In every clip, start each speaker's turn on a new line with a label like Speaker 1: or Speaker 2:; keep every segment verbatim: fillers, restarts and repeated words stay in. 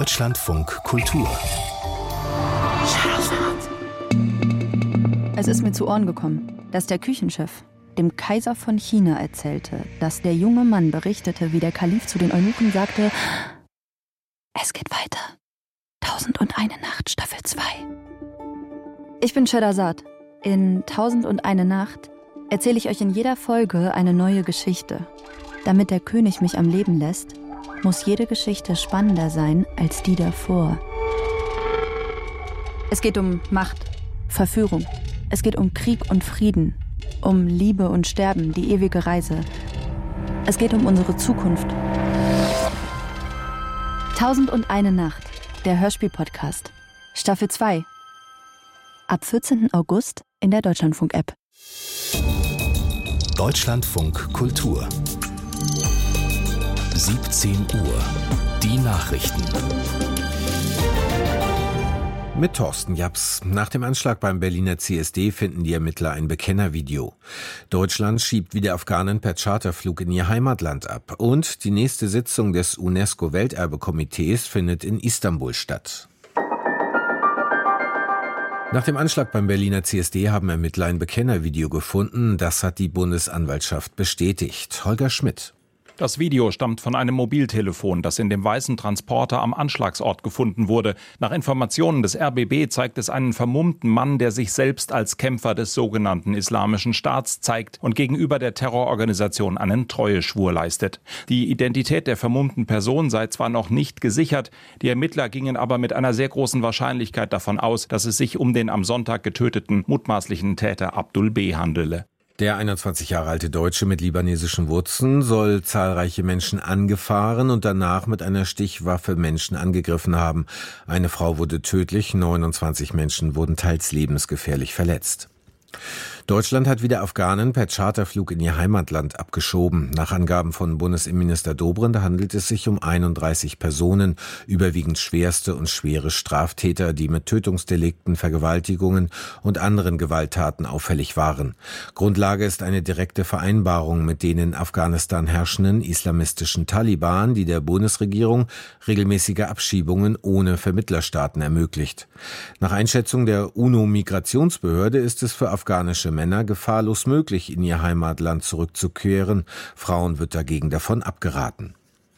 Speaker 1: Deutschlandfunk Kultur.
Speaker 2: Es ist mir zu Ohren gekommen, dass der Küchenchef dem Kaiser von China erzählte, dass der junge Mann berichtete, wie der Kalif zu den Eunuchen sagte: Es geht weiter. Tausend und eine Nacht, Staffel zwei. Ich bin Scheherazad. In Tausend und eine Nacht erzähle ich euch in jeder Folge eine neue Geschichte. Damit der König mich am Leben lässt, muss jede Geschichte spannender sein als die davor. Es geht um Macht, Verführung. Es geht um Krieg und Frieden, um Liebe und Sterben, die ewige Reise. Es geht um unsere Zukunft. Tausend und eine Nacht, der Hörspiel-Podcast, Staffel zwei. Ab vierzehnten August in der Deutschlandfunk-App.
Speaker 1: Deutschlandfunk Kultur. siebzehn Uhr. Die Nachrichten.
Speaker 3: Mit Thorsten Japs. Nach dem Anschlag beim Berliner C S D finden die Ermittler ein Bekennervideo. Deutschland schiebt wieder Afghanen per Charterflug in ihr Heimatland ab. Und die nächste Sitzung des UNESCO-Welterbekomitees findet in Istanbul statt. Nach dem Anschlag beim Berliner C S D haben Ermittler ein Bekennervideo gefunden. Das hat die Bundesanwaltschaft bestätigt. Holger Schmidt.
Speaker 4: Das Video stammt von einem Mobiltelefon, das in dem weißen Transporter am Anschlagsort gefunden wurde. Nach Informationen des R B B zeigt es einen vermummten Mann, der sich selbst als Kämpfer des sogenannten Islamischen Staats zeigt und gegenüber der Terrororganisation einen Treueschwur leistet. Die Identität der vermummten Person sei zwar noch nicht gesichert, die Ermittler gingen aber mit einer sehr großen Wahrscheinlichkeit davon aus, dass es sich um den am Sonntag getöteten mutmaßlichen Täter Abdul B. handele.
Speaker 3: Der einundzwanzig Jahre alte Deutsche mit libanesischen Wurzeln soll zahlreiche Menschen angefahren und danach mit einer Stichwaffe Menschen angegriffen haben. Eine Frau wurde tödlich, neunundzwanzig Menschen wurden teils lebensgefährlich verletzt. Deutschland hat wieder Afghanen per Charterflug in ihr Heimatland abgeschoben. Nach Angaben von Bundesinnenminister Dobrindt handelt es sich um einunddreißig Personen, überwiegend schwerste und schwere Straftäter, die mit Tötungsdelikten, Vergewaltigungen und anderen Gewalttaten auffällig waren. Grundlage ist eine direkte Vereinbarung mit den in Afghanistan herrschenden islamistischen Taliban, die der Bundesregierung regelmäßige Abschiebungen ohne Vermittlerstaaten ermöglicht. Nach Einschätzung der UNO-Migrationsbehörde ist es für afghanische Männer gefahrlos möglich, in ihr Heimatland zurückzukehren. Frauen wird dagegen davon abgeraten.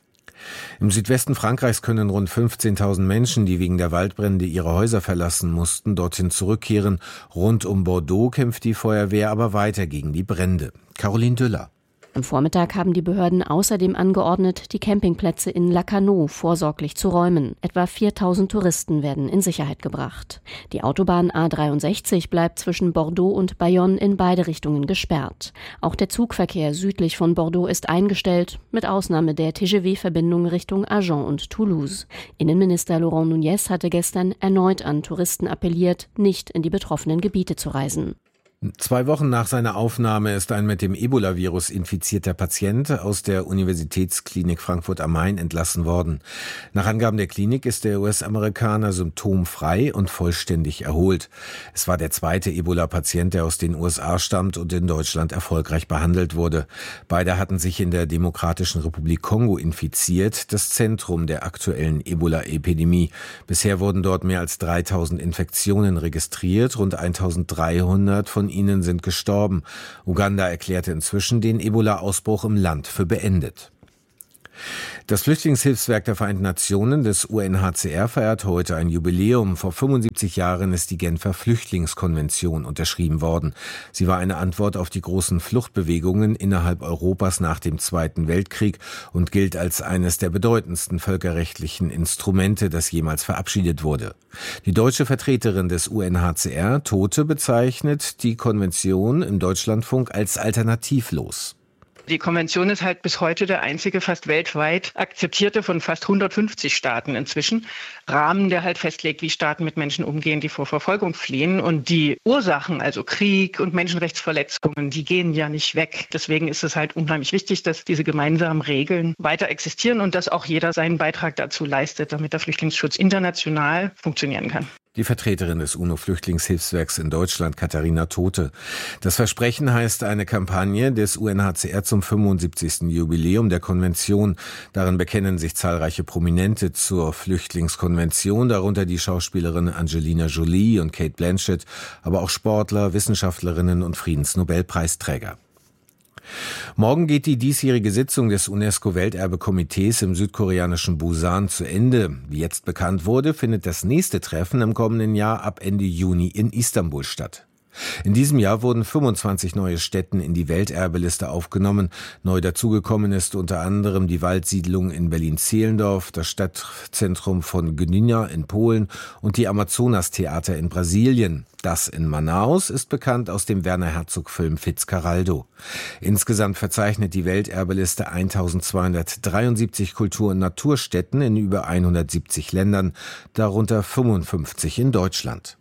Speaker 3: Im Südwesten Frankreichs können rund fünfzehntausend Menschen, die wegen der Waldbrände ihre Häuser verlassen mussten, dorthin zurückkehren. Rund um Bordeaux kämpft die Feuerwehr aber weiter gegen die Brände. Caroline Düller.
Speaker 5: Am Vormittag haben die Behörden außerdem angeordnet, die Campingplätze in Lacanau vorsorglich zu räumen. Etwa viertausend Touristen werden in Sicherheit gebracht. Die Autobahn A dreiundsechzig bleibt zwischen Bordeaux und Bayonne in beide Richtungen gesperrt. Auch der Zugverkehr südlich von Bordeaux ist eingestellt, mit Ausnahme der T G V-Verbindung Richtung Agen und Toulouse. Innenminister Laurent Nunez hatte gestern erneut an Touristen appelliert, nicht in die betroffenen Gebiete zu reisen.
Speaker 3: Zwei Wochen nach seiner Aufnahme ist ein mit dem Ebola-Virus infizierter Patient aus der Universitätsklinik Frankfurt am Main entlassen worden. Nach Angaben der Klinik ist der U S-Amerikaner symptomfrei und vollständig erholt. Es war der zweite Ebola-Patient, der aus den U S A stammt und in Deutschland erfolgreich behandelt wurde. Beide hatten sich in der Demokratischen Republik Kongo infiziert, das Zentrum der aktuellen Ebola-Epidemie. Bisher wurden dort mehr als dreitausend Infektionen registriert, rund eintausenddreihundert von ihnen sind gestorben. Uganda erklärte inzwischen den Ebola-Ausbruch im Land für beendet. Das Flüchtlingshilfswerk der Vereinten Nationen, des U N H C R, feiert heute ein Jubiläum. Vor fünfundsiebzig Jahren ist die Genfer Flüchtlingskonvention unterschrieben worden. Sie war eine Antwort auf die großen Fluchtbewegungen innerhalb Europas nach dem Zweiten Weltkrieg und gilt als eines der bedeutendsten völkerrechtlichen Instrumente, das jemals verabschiedet wurde. Die deutsche Vertreterin des U N H C R, Tote, bezeichnet die Konvention im Deutschlandfunk als alternativlos.
Speaker 6: Die Konvention ist halt bis heute der einzige fast weltweit akzeptierte von fast hundertfünfzig Staaten inzwischen Rahmen, der halt festlegt, wie Staaten mit Menschen umgehen, die vor Verfolgung fliehen. Und die Ursachen, also Krieg und Menschenrechtsverletzungen, die gehen ja nicht weg. Deswegen ist es halt unheimlich wichtig, dass diese gemeinsamen Regeln weiter existieren und dass auch jeder seinen Beitrag dazu leistet, damit der Flüchtlingsschutz international funktionieren kann.
Speaker 3: die Vertreterin des UNO-Flüchtlingshilfswerks in Deutschland, Katharina Tote. Das Versprechen heißt eine Kampagne des U N H C R zum fünfundsiebzigsten Jubiläum der Konvention. Darin bekennen sich zahlreiche Prominente zur Flüchtlingskonvention, darunter die Schauspielerin Angelina Jolie und Cate Blanchett, aber auch Sportler, Wissenschaftlerinnen und Friedensnobelpreisträger. Morgen geht die diesjährige Sitzung des UNESCO-Welterbekomitees im südkoreanischen Busan zu Ende. Wie jetzt bekannt wurde, findet das nächste Treffen im kommenden Jahr ab Ende Juni in Istanbul statt. In diesem Jahr wurden fünfundzwanzig neue Stätten in die Welterbeliste aufgenommen. Neu dazugekommen ist unter anderem die Waldsiedlung in Berlin-Zehlendorf, das Stadtzentrum von Gdynia in Polen und die Amazonas-Theater in Brasilien. Das in Manaus ist bekannt aus dem Werner-Herzog-Film Fitzcarraldo. Insgesamt verzeichnet die Welterbeliste eintausendzweihundertdreiundsiebzig Kultur- und Naturstätten in über hundertsiebzig Ländern, darunter fünfundfünfzig in Deutschland.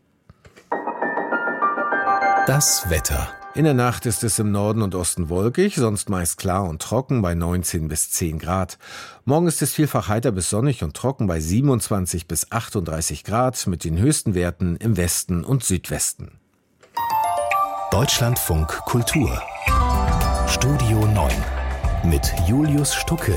Speaker 1: Das Wetter.
Speaker 3: In der Nacht ist es im Norden und Osten wolkig, sonst meist klar und trocken bei neunzehn bis zehn Grad. Morgen ist es vielfach heiter bis sonnig und trocken bei siebenundzwanzig bis achtunddreißig Grad mit den höchsten Werten im Westen und Südwesten.
Speaker 1: Deutschlandfunk Kultur. Studio neun mit Julius Stucke.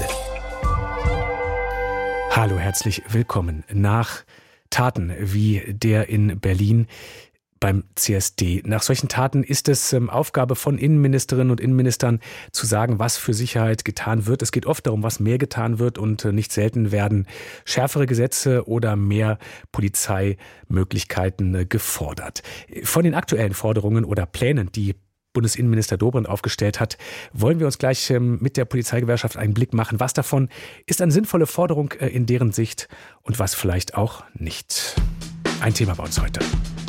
Speaker 7: Hallo, herzlich willkommen. Nach Taten wie der in Berlin beim C S D. Nach solchen Taten ist es ähm, Aufgabe von Innenministerinnen und Innenministern zu sagen, was für Sicherheit getan wird. Es geht oft darum, was mehr getan wird und äh, nicht selten werden schärfere Gesetze oder mehr Polizeimöglichkeiten äh, gefordert. Von den aktuellen Forderungen oder Plänen, die Bundesinnenminister Dobrindt aufgestellt hat, wollen wir uns gleich ähm, mit der Polizeigewerkschaft einen Blick machen. Was davon ist eine sinnvolle Forderung äh, in deren Sicht und was vielleicht auch nicht? Ein Thema bei uns heute.